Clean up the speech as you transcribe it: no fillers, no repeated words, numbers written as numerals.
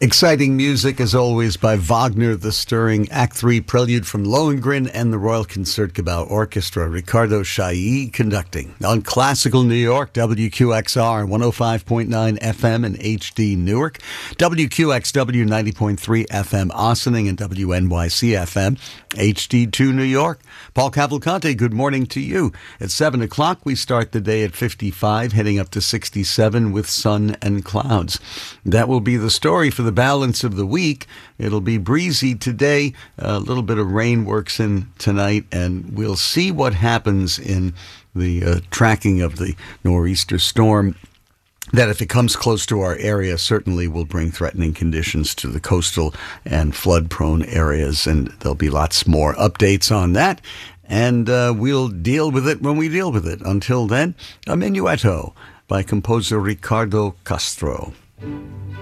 Exciting music, as always, by Wagner, the stirring Act 3 prelude from Lohengrin and the Royal Concertgebouw Orchestra. Ricardo Chailly conducting. On Classical New York, WQXR 105.9 FM in HD Newark, WQXW 90.3 FM Ossining, and WNYC FM HD2 New York. Paul Cavalcante, good morning to you. At 7 o'clock, we start the day at 55, heading up to 67 with sun and clouds. That will be the story for the balance of the week. It'll be breezy today. A little bit of rain works in tonight, and we'll see what happens in the tracking of the nor'easter storm. That if it comes close to our area, certainly will bring threatening conditions to the coastal and flood-prone areas, and there'll be lots more updates on that, and we'll deal with it when we deal with it. Until then, a Minuetto by composer Ricardo Castro.